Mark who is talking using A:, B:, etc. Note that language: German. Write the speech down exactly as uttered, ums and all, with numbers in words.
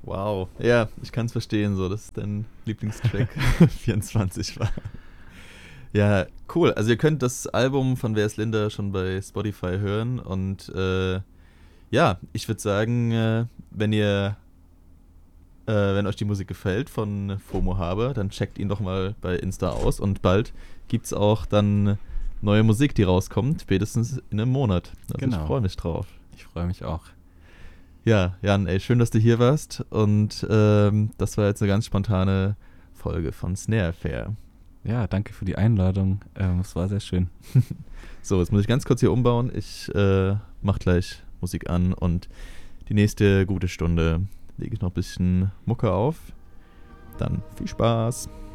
A: Wow. Ja, ich kann es verstehen, so, dass dein Lieblingstrack vierundzwanzig war. Ja, cool. Also ihr könnt das Album von Wer ist Linda schon bei Spotify hören und äh, ja, ich würde sagen, äh, wenn ihr äh, wenn euch die Musik gefällt von FOMO Habe, dann checkt ihn doch mal bei Insta aus und bald gibt's auch dann neue Musik, die rauskommt, spätestens in einem Monat. Also ich
B: Genau.
A: freue mich drauf.
B: Ich freue mich auch.
A: Ja, Jan, ey, schön, dass du hier warst und ähm, das war jetzt eine ganz spontane Folge von Snare Affair.
B: Ja, danke für die Einladung. Ähm, es war sehr schön.
A: So, jetzt muss ich ganz kurz hier umbauen. Ich äh, mach gleich Musik an und die nächste gute Stunde lege ich noch ein bisschen Mucke auf. Dann viel Spaß.